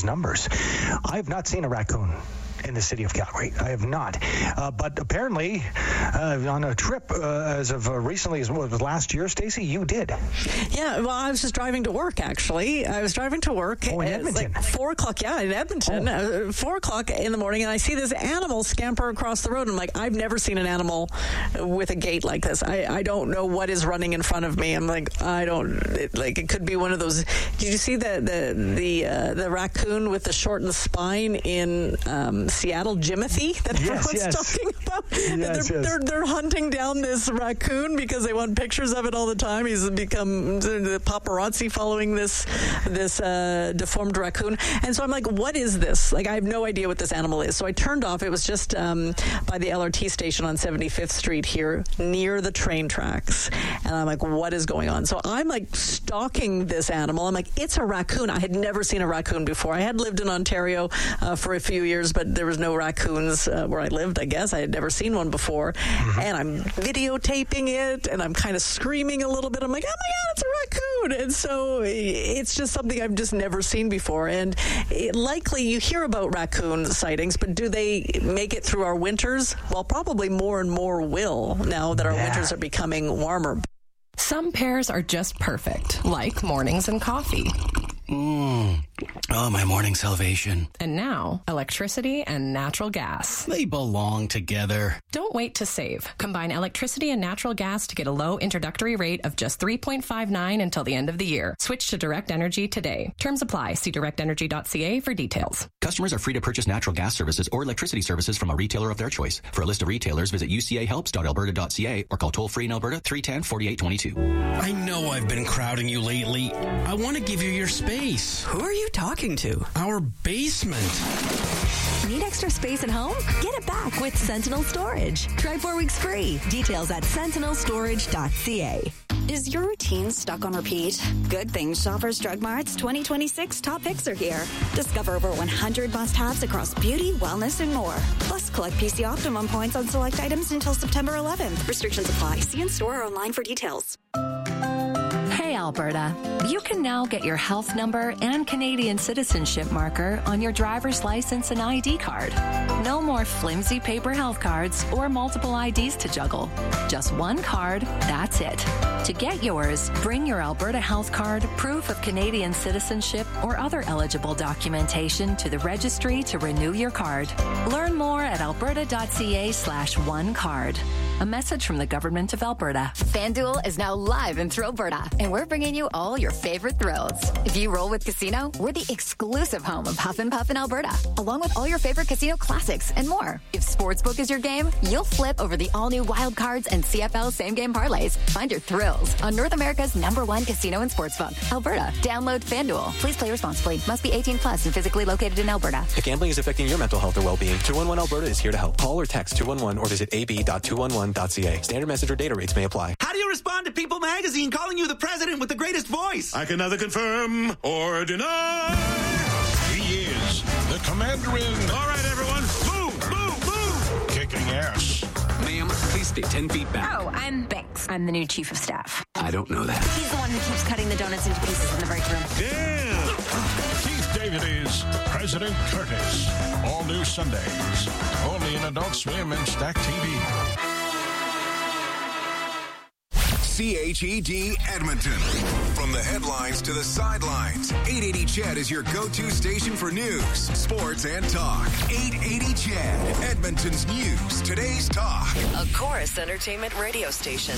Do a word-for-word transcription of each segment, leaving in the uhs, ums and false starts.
those numbers. I have not seen a raccoon in the city of Calgary. I have not. Uh, but apparently, uh, on a trip uh, as of uh, recently as well, last year, Stacey, you did. Yeah, well, I was just driving to work, actually. I was driving to work. Oh, in Edmonton. Like four o'clock, yeah, in Edmonton. Oh. Uh, four o'clock in the morning, and I see this animal scamper across the road. And I'm like, I've never seen an animal with a gait like this. I, I don't know what is running in front of me. I'm like, I don't, it, like, it could be one of those. Did you see the, the, the, uh, the raccoon with the shortened spine in, um, Seattle, Jimothy, that yes, everyone's yes. talking about? Yes, they're, yes. they're they're hunting down this raccoon because they want pictures of it all the time. He's become the paparazzi following this this uh, deformed raccoon. And so I'm like, what is this? Like, I have no idea what this animal is. So I turned off. It was just um, by the L R T station on seventy-fifth Street here near the train tracks. And I'm like, what is going on? So I'm like stalking this animal. I'm like, it's a raccoon. I had never seen a raccoon before. I had lived in Ontario uh, for a few years, but there was no raccoons uh, where I lived, I guess. I had never seen one before. Mm-hmm. And I'm videotaping it, and I'm kind of screaming a little bit. I'm like, oh my God, it's a raccoon. And so it's just something I've just never seen before. And it, likely you hear about raccoon sightings, but do they make it through our winters? Well, probably more and more will now that our yeah. winters are becoming warmer. Some pairs are just perfect, like mornings and coffee. Mmm. Oh, my morning salvation. And now, electricity and natural gas. They belong together. Don't wait to save. Combine electricity and natural gas to get a low introductory rate of just three point five nine until the end of the year. Switch to Direct Energy today. Terms apply. See direct energy dot c a for details. Customers are free to purchase natural gas services or electricity services from a retailer of their choice. For a list of retailers, visit u c a helps dot alberta dot c a or call toll-free in Alberta three one zero, four eight two two. I know I've been crowding you lately. I want to give you your space. Who are you talking to? Our basement. Need extra space at home? Get it back with Sentinel Storage. Try four weeks free. Details at sentinel storage dot c a. Is your routine stuck on repeat? Good thing Shoppers Drug Mart's twenty twenty-six top picks are here. Discover over one hundred must-haves across beauty, wellness, and more. Plus, collect P C Optimum points on select items until September eleventh. Restrictions apply. See in store or online for details. Hey, Alberta. You can now get your health number and Canadian citizenship marker on your driver's license and I D card. No more flimsy paper health cards or multiple I Ds to juggle. Just one card, that's it. To get yours, bring your Alberta health card, proof of Canadian citizenship, or other eligible documentation to the registry to renew your card. Learn more at alberta dot c a slash one card. A message from the Government of Alberta. FanDuel is now live in Thrillberta, and we're bringing you all your favorite thrills. If you roll with Casino, we're the exclusive home of Huff and Puff in Alberta, along with all your favorite casino classics and more. If Sportsbook is your game, you'll flip over the all-new wild cards and C F L same-game parlays. Find your thrills on North America's number one casino and sportsbook, Alberta. Download FanDuel. Please play responsibly. Must be eighteen plus and physically located in Alberta. If gambling is affecting your mental health or well-being, two one one Alberta is here to help. Call or text two one one or visit a b dot two one one dot c a. Standard message or data rates may apply. How do you respond to People Magazine calling you the president with the greatest voice? I can neither confirm or deny. He is the commander-in. All right, everyone. Move, move, move. Kicking ass. Ma'am, please stay ten feet back. Oh, I'm Banks. I'm the new chief of staff. I don't know that. He's the one who keeps cutting the donuts into pieces in the break room. Damn! Keith David is President Curtis. All new Sundays. Only in Adult Swim and Stack T V. C H E D Edmonton. From the headlines to the sidelines, eight eighty C H E D is your go-to station for news, sports, and talk. eight eighty C H E D, Edmonton's news, today's talk. A Chorus Entertainment radio station.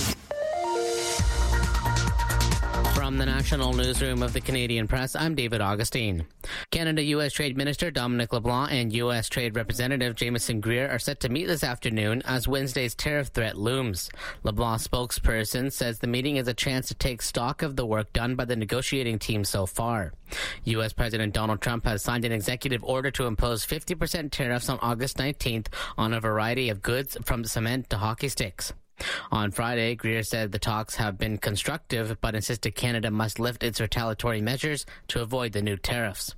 From the National Newsroom of the Canadian Press, I'm David Augustine. Canada-U S Trade Minister Dominic LeBlanc and U S Trade Representative Jameson Greer are set to meet this afternoon as Wednesday's tariff threat looms. LeBlanc's spokesperson says the meeting is a chance to take stock of the work done by the negotiating team so far. U S President Donald Trump has signed an executive order to impose fifty percent tariffs on August nineteenth on a variety of goods from cement to hockey sticks. On Friday, Greer said the talks have been constructive, but insisted Canada must lift its retaliatory measures to avoid the new tariffs.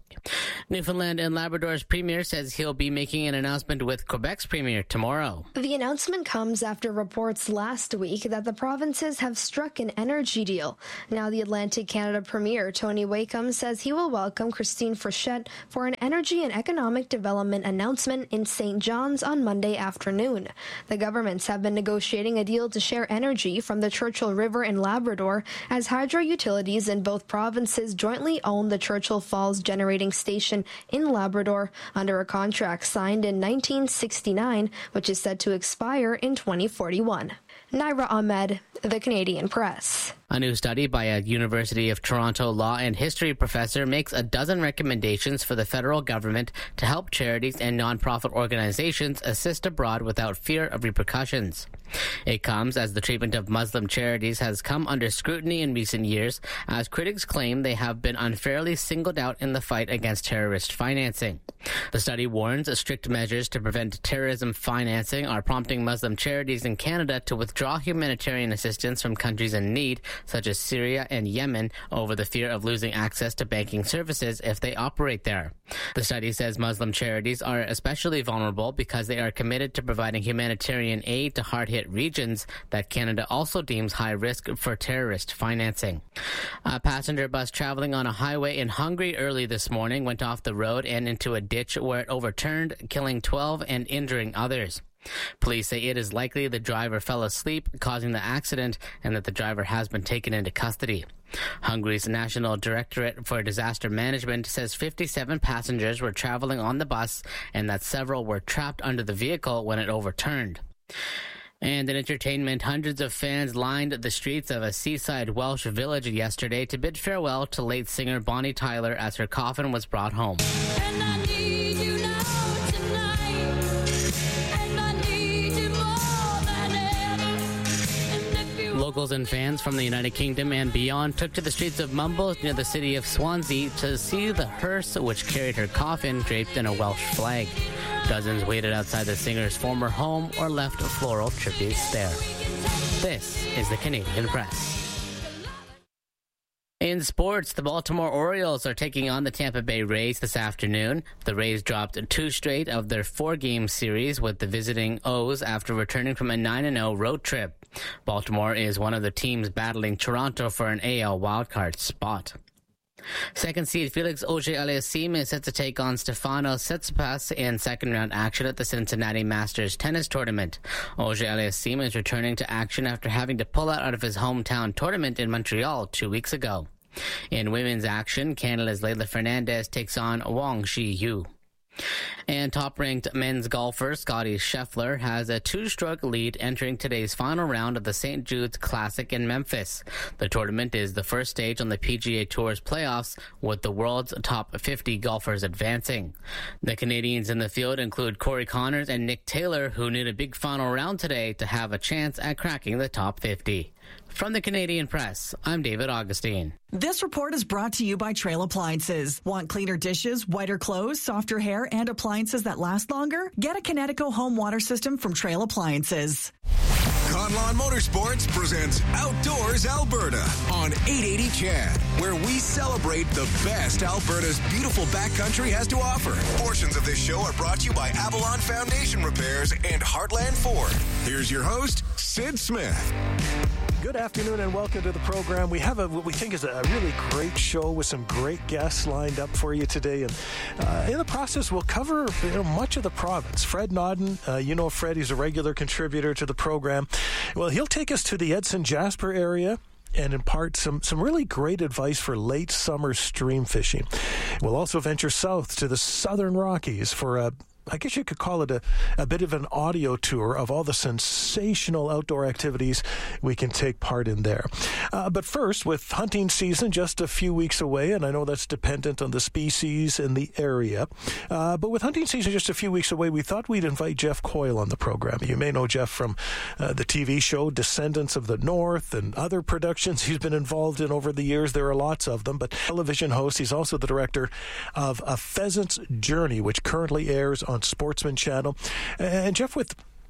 Newfoundland and Labrador's premier says he'll be making an announcement with Quebec's premier tomorrow. The announcement comes after reports last week that the provinces have struck an energy deal. Now the Atlantic Canada premier, Tony Wakeham, says he will welcome Christine Frechette for an energy and economic development announcement in Saint John's on Monday afternoon. The governments have been negotiating a deal to share energy from the Churchill River in Labrador as hydro utilities in both provinces jointly own the Churchill Falls Generating Station in Labrador under a contract signed in nineteen sixty-nine, which is set to expire in twenty forty-one. Naira Ahmed, The Canadian Press. A new study by a University of Toronto law and history professor makes a dozen recommendations for the federal government to help charities and nonprofit organizations assist abroad without fear of repercussions. It comes as the treatment of Muslim charities has come under scrutiny in recent years, as critics claim they have been unfairly singled out in the fight against terrorist financing. The study warns strict measures to prevent terrorism financing are prompting Muslim charities in Canada to withdraw humanitarian assistance from countries in need, such as Syria and Yemen, over the fear of losing access to banking services if they operate there. The study says Muslim charities are especially vulnerable because they are committed to providing humanitarian aid to hard-hit regions that Canada also deems high risk for terrorist financing. A passenger bus traveling on a highway in Hungary early this morning went off the road and into a ditch where it overturned, killing twelve and injuring others. Police say it is likely the driver fell asleep, causing the accident, and that the driver has been taken into custody. Hungary's National Directorate for Disaster Management says fifty-seven passengers were traveling on the bus and that several were trapped under the vehicle when it overturned. And in entertainment, hundreds of fans lined the streets of a seaside Welsh village yesterday to bid farewell to late singer Bonnie Tyler as her coffin was brought home. And I need you now tonight. And I need you more than ever. And if you Locals and fans from the United Kingdom and beyond took to the streets of Mumbles near the city of Swansea to see the hearse which carried her coffin draped in a Welsh flag. Dozens waited outside the singer's former home or left floral tributes there. This is the Canadian Press. In sports, the Baltimore Orioles are taking on the Tampa Bay Rays this afternoon. The Rays dropped two straight of their four-game series with the visiting O's after returning from a nine and oh road trip. Baltimore is one of the teams battling Toronto for an A L wildcard spot. Second seed Felix Auger-Aliassime is set to take on Stefanos Tsitsipas in second-round action at the Cincinnati Masters tennis tournament. Auger-Aliassime is returning to action after having to pull out of his hometown tournament in Montreal two weeks ago. In women's action, Canada's Leylah Fernandez takes on Wang Shiyu. And top-ranked men's golfer Scottie Scheffler has a two-stroke lead entering today's final round of the Saint Jude's Classic in Memphis. The tournament is the first stage on the P G A Tour's playoffs, with the world's top fifty golfers advancing. The Canadians in the field include Corey Connors and Nick Taylor, who need a big final round today to have a chance at cracking the top fifty. From the Canadian Press, I'm David Augustine. This report is brought to you by Trail Appliances. Want cleaner dishes, whiter clothes, softer hair, and appliances that last longer? Get a Kinetico home water system from Trail Appliances. Conlon Motorsports presents Outdoors Alberta on eight eighty C H A D, where we celebrate the best Alberta's beautiful backcountry has to offer. Portions of this show are brought to you by Avalon Foundation Repairs and Heartland Ford. Here's your host, Sid Smith. Good afternoon and welcome to the program. We have a, what we think is a really great show with some great guests lined up for you today. And uh, in the process, we'll cover you know, much of the province. Fred Nodden, uh, you know Fred, he's a regular contributor to the program. Well, he'll take us to the Edson Jasper area and impart some, some really great advice for late summer stream fishing. We'll also venture south to the Southern Rockies for a I guess you could call it a, a bit of an audio tour of all the sensational outdoor activities we can take part in there. Uh, but first, with hunting season just a few weeks away, and I know that's dependent on the species in the area, uh, but with hunting season just a few weeks away, we thought we'd invite Jeff Coyle on the program. You may know Jeff from uh, the T V show Descendants of the North and other productions he's been involved in over the years. There are lots of them, but television host. He's also the director of A Pheasant's Journey, which currently airs on Sportsman Channel. And Jeff, with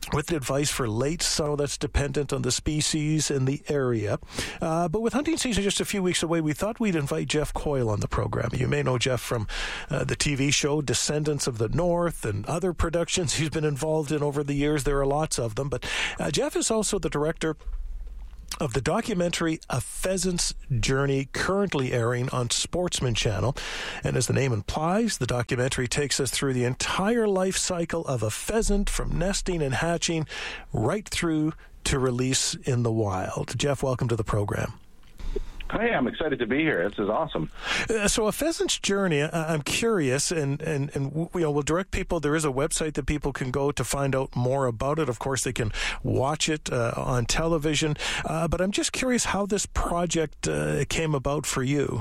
with advice for late summer that's dependent on the species in the area. Uh, but with hunting season just a few weeks away, we thought we'd invite Jeff Coyle on the program. You may know Jeff from uh, the T V show Descendants of the North and other productions he's been involved in over the years. There are lots of them. But uh, Jeff is also the director of the documentary A Pheasant's Journey, currently airing on Sportsman Channel. And as the name implies, the documentary takes us through the entire life cycle of a pheasant, from nesting and hatching right through to release in the wild. Jeff, welcome to the program. Hi, I'm excited to be here. This is awesome. Uh, so, A Pheasant's Journey, I- I'm curious, and, and, and you know, we'll direct people. There is a website that people can go to find out more about it. Of course, they can watch it uh, on television. Uh, but I'm just curious how this project uh, came about for you.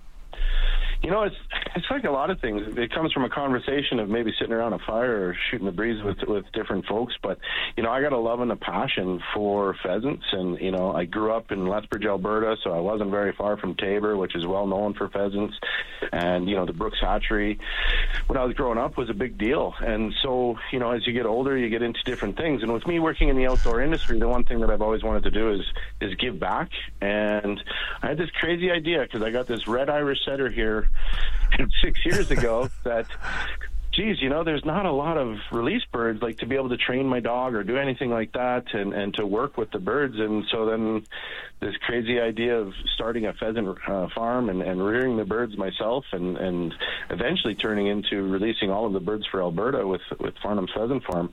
You know, it's it's like a lot of things. It comes from a conversation of maybe sitting around a fire or shooting the breeze with with different folks. But, you know, I got a love and a passion for pheasants. And, you know, I grew up in Lethbridge, Alberta, so I wasn't very far from Taber, which is well known for pheasants. And, you know, the Brooks Hatchery, when I was growing up, was a big deal. And so, you know, as you get older, you get into different things. And with me working in the outdoor industry, the one thing that I've always wanted to do is is give back. And I had this crazy idea, because I got this red Irish setter here six years ago that, geez, you know, there's not a lot of release birds, like to be able to train my dog or do anything like that, and, and to work with the birds. And so then this crazy idea of starting a pheasant uh, farm and, and rearing the birds myself, and, and eventually turning into releasing all of the birds for Alberta with, with Farnham's Pheasant Farm.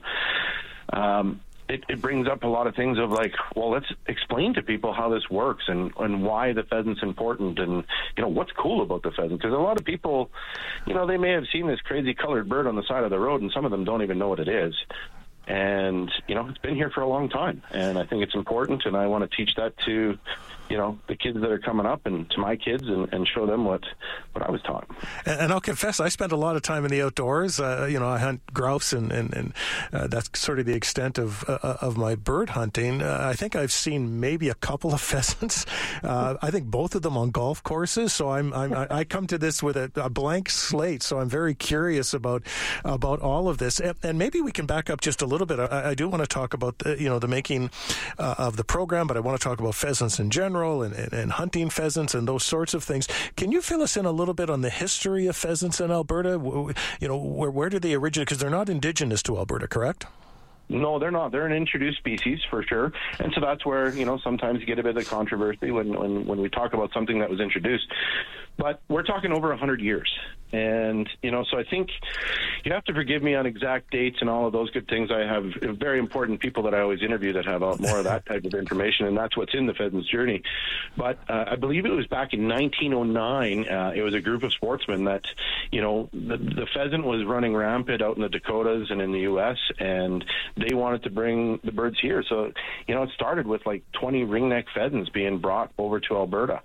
Um, It, it brings up a lot of things of like, well, let's explain to people how this works and, and why the pheasant's important, and, you know, what's cool about the pheasant. Because a lot of people, you know, they may have seen this crazy colored bird on the side of the road, and some of them don't even know what it is. And, you know, it's been here for a long time, and I think it's important, and I want to teach that to, you know, the kids that are coming up, and to my kids, and, and show them what, what I was taught. And, and I'll confess, I spend a lot of time in the outdoors. Uh, you know, I hunt grouse, and, and, and uh, that's sort of the extent of uh, of my bird hunting. Uh, I think I've seen maybe a couple of pheasants. Uh, I think both of them on golf courses. So I'm, I'm I come to this with a, a blank slate. So I'm very curious about about all of this. And, and maybe we can back up just a little bit. I, I do want to talk about the, you know, the making uh, of the program, but I want to talk about pheasants in general. And, and, and hunting pheasants and those sorts of things. Can you fill us in a little bit on the history of pheasants in Alberta? You know, where where did they originate? Because they're not indigenous to Alberta, correct? No, they're not. They're an introduced species for sure. And so that's where, you know, sometimes you get a bit of controversy when, when, when we talk about something that was introduced. But we're talking over one hundred years. And, you know, so I think you have to forgive me on exact dates and all of those good things. I have very important people that I always interview that have more of that type of information, and that's what's in the Pheasant's Journey. But uh, I believe it was back in nineteen oh nine, uh, it was a group of sportsmen that, you know, the, the pheasant was running rampant out in the Dakotas and in the U S, and they wanted to bring the birds here. So, you know, it started with like twenty ringneck pheasants being brought over to Alberta.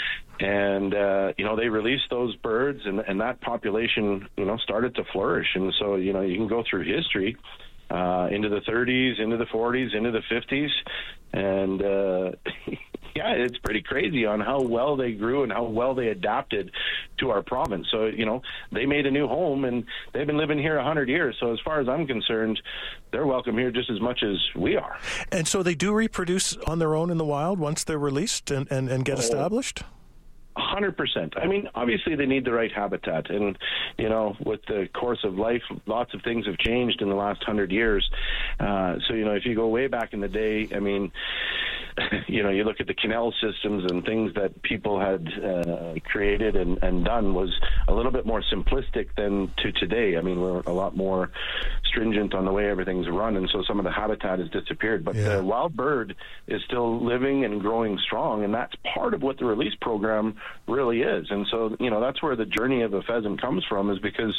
And, uh, you know, they released those birds, and, and that population, you know, started to flourish. And so, you know, you can go through history uh, into the thirties, into the forties, into the fifties. And, uh, yeah, it's pretty crazy on how well they grew and how well they adapted to our province. So, you know, they made a new home, and they've been living here one hundred years. So as far as I'm concerned, they're welcome here just as much as we are. And so they do reproduce on their own in the wild once they're released and, and, and get oh. established? one hundred percent. I mean, obviously they need the right habitat. And, you know, with the course of life, lots of things have changed in the last hundred years. Uh, so, you know, if you go way back in the day, I mean, you know, you look at the canal systems and things that people had uh, created and, and done was a little bit more simplistic than to today. I mean, we're a lot more stringent on the way everything's run, and so some of the habitat has disappeared. But yeah. the wild bird is still living and growing strong, and that's part of what the release program really is. And so, you know, that's where the journey of a pheasant comes from, is because,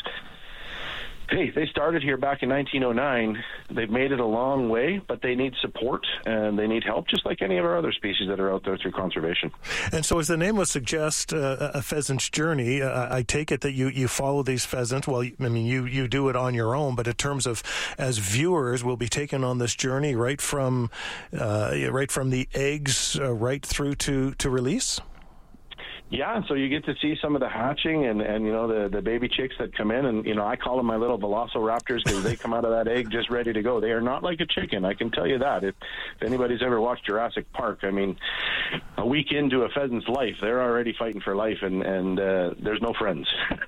hey, they started here back in nineteen oh nine. They've made it a long way, but they need support and they need help, just like any of our other species that are out there through conservation. And so, as the name would suggest, uh, a pheasant's journey, uh, I take it that you, you follow these pheasants. Well, I mean, you, you do it on your own, but in terms of, as viewers, we'll be taken on this journey right from uh, right from the eggs uh, right through to, to release? Yeah, so you get to see some of the hatching and, and you know, the, the baby chicks that come in. And, you know, I call them my little velociraptors because they come out of that egg just ready to go. They are not like a chicken, I can tell you that. If, if anybody's ever watched Jurassic Park, I mean, a week into a pheasant's life, they're already fighting for life, and, and uh, there's no friends.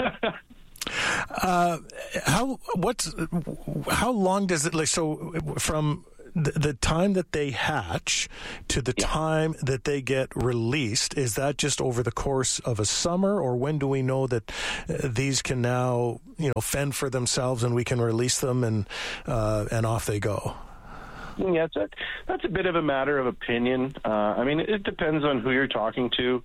uh, how, what's, how long does it, like, so from... The, the time that they hatch to the yeah. time that they get released, is that just over the course of a summer, or when do we know that uh, these can now, you know, fend for themselves and we can release them and uh, and off they go? Yeah, that's a, that's a bit of a matter of opinion. Uh, I mean, it depends on who you're talking to.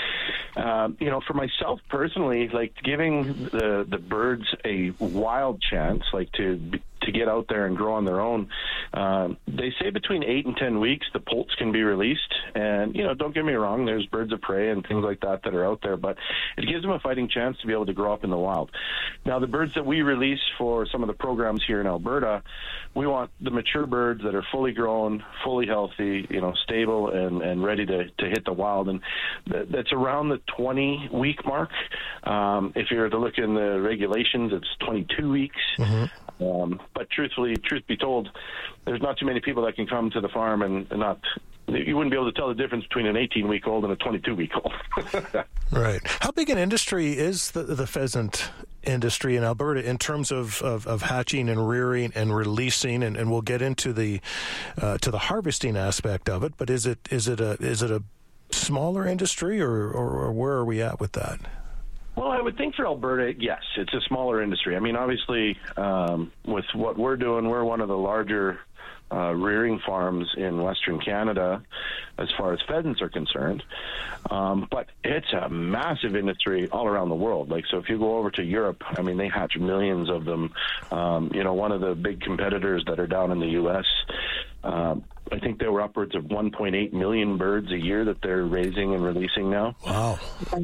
Uh, you know, for myself personally, like giving the the birds a wild chance, like to to get out there and grow on their own. Uh, they say between eight and ten weeks the poults can be released, and you know, don't get me wrong, there's birds of prey and things like that that are out there, but it gives them a fighting chance to be able to grow up in the wild. Now, the birds that we release for some of the programs here in Alberta, we want the mature birds that are fully grown, fully healthy, you know, stable and, and ready to, to hit the wild, and th- that's around the twenty week mark. Um, if you were to look in the regulations, it's twenty-two weeks. Mm-hmm. Um, but truthfully, truth be told, there's not too many people that can come to the farm and, and not, you wouldn't be able to tell the difference between an eighteen week old and a twenty-two week old. Right. How big an industry is the, the pheasant industry in Alberta in terms of, of, of hatching and rearing and releasing? And, and we'll get into the, uh, to the harvesting aspect of it, but is it, is it a, is it a smaller industry, or, or, or where are we at with that? Well, I would think for Alberta, yes, it's a smaller industry. I mean, obviously, um, with what we're doing, we're one of the larger uh, rearing farms in Western Canada as far as pheasants are concerned. Um, but it's a massive industry all around the world. Like, so if you go over to Europe, I mean, they hatch millions of them. Um, you know, one of the big competitors that are down in the U S, um, I think there were upwards of one point eight million birds a year that they're raising and releasing now. Wow.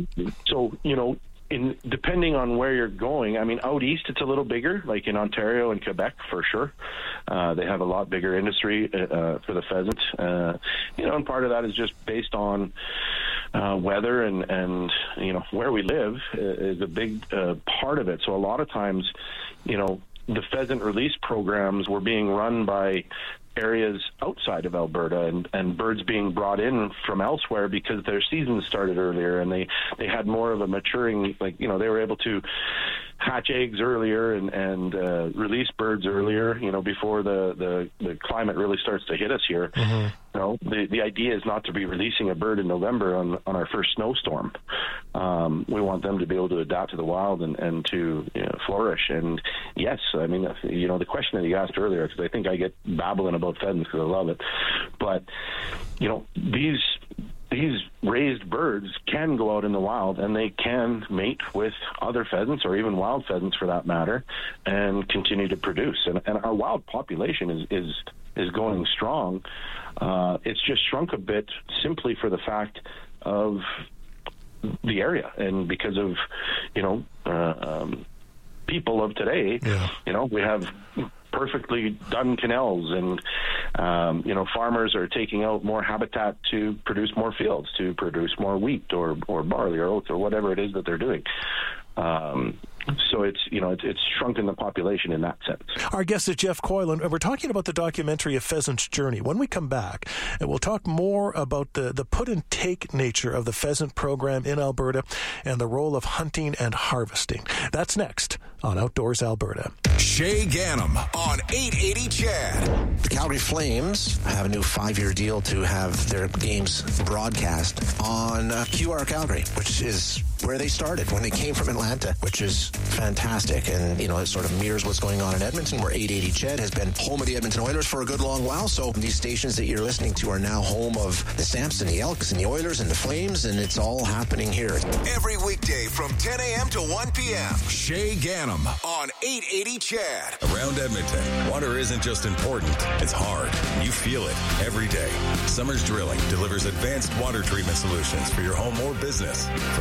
So, you know, in depending on where you're going, I mean, out east it's a little bigger, like in Ontario and Quebec for sure. Uh, they have a lot bigger industry uh, for the pheasant. Uh, you know, and part of that is just based on uh, weather and, and, you know, where we live is a big uh, part of it. So a lot of times, you know, the pheasant release programs were being run by areas outside of Alberta, and, and birds being brought in from elsewhere because their season started earlier and they, they had more of a maturing, like, you know, they were able to hatch eggs earlier and, and uh, release birds earlier, you know, before the, the, the climate really starts to hit us here. Mm-hmm. You know, the, the idea is not to be releasing a bird in November on, on our first snowstorm. Um, we want them to be able to adapt to the wild and, and to, you know, flourish. And yes, I mean, you know, the question that you asked earlier, because I think I get babbling about pheasants because I love it. But, you know, these these raised birds can go out in the wild and they can mate with other pheasants or even wild pheasants for that matter and continue to produce. And, and our wild population is, is, is going strong. Uh, it's just shrunk a bit simply for the fact of the area and because of, you know, uh, um, people of today. Yeah. You know, we have perfectly done canals and, um, you know, farmers are taking out more habitat to produce more fields, to produce more wheat or, or barley or oats or whatever it is that they're doing. Um, so it's, you know, it's, it's shrunken the population in that sense. Our guest is Jeff Coyle, and we're talking about the documentary A Pheasant's Journey. When we come back, and we'll talk more about the, the put-and-take nature of the pheasant program in Alberta and the role of hunting and harvesting. That's next on Outdoors Alberta. Shay Ganem on eight eighty C H E D. The Calgary Flames have a new five-year deal to have their games broadcast on uh, Q R Calgary, which is where they started when they came from Atlanta, which is fantastic. And, you know, it sort of mirrors what's going on in Edmonton, where eight eighty C H E D has been home of the Edmonton Oilers for a good long while. So these stations that you're listening to are now home of the Stamps and the Elks and the Oilers and the Flames, and it's all happening here. Every weekday from ten a.m. to one p.m. Shay Ganem on eight eighty C H E D. Around Edmonton, water isn't just important, it's hard. You feel it every day. Summers Drilling delivers advanced water treatment solutions for your home or business. From filtration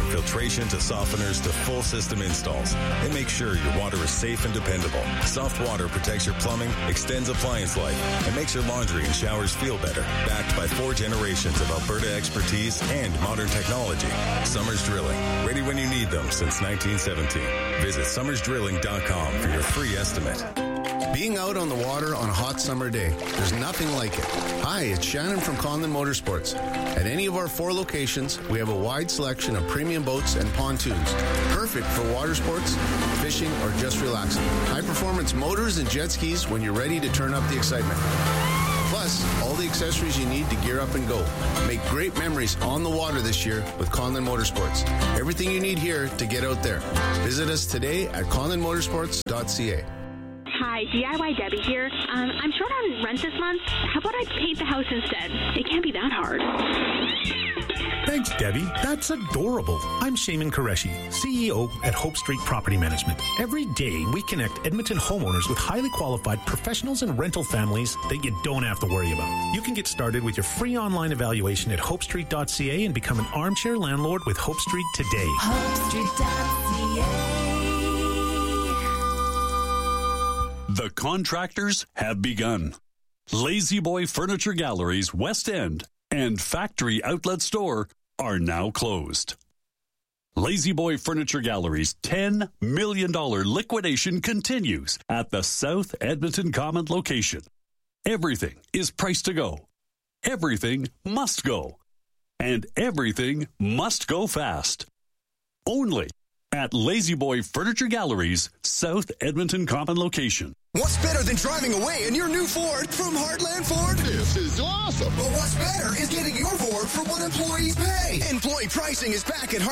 filtration to softeners to full system installs. They make sure your water is safe and dependable. Soft Water protects your plumbing, extends appliance life, and makes your laundry and showers feel better. Backed by four generations of Alberta expertise and modern technology. Summers Drilling. Ready when you need them since nineteen seventeen. Visit summers drilling dot com for your free estimate. Being out on the water on a hot summer day, there's nothing like it. Hi, it's Shannon from Conlon Motorsports. At any of our four locations, we have a wide selection of premium boats and pontoons, perfect for water sports, fishing, or just relaxing. High-performance motors and jet skis when you're ready to turn up the excitement. Plus, all the accessories you need to gear up and go. Make great memories on the water this year with Conlon Motorsports. Everything you need here to get out there. Visit us today at conlon motorsports dot c a. Hi, D I Y Debbie here. Um, I'm short on rent this month. How about I paint the house instead? It can't be that hard. Thanks, Debbie. That's adorable. I'm Shaman Qureshi, C E O at Hope Street Property Management. Every day, we connect Edmonton homeowners with highly qualified professionals and rental families that you don't have to worry about. You can get started with your free online evaluation at hope street dot c a and become an armchair landlord with Hope Street today. hope street dot c a. The contractors have begun. Lazy Boy Furniture Galleries West End and Factory Outlet Store are now closed. Lazy Boy Furniture Gallery's ten million dollars liquidation continues at the South Edmonton Common location. Everything is priced to go. Everything must go. And everything must go fast. Only at Lazy Boy Furniture Gallery's South Edmonton Common location. What's better than driving away in your new Ford from Heartland Ford? This is awesome. But what's better is getting your Ford for what employees pay. Employee pricing is back at Heartland.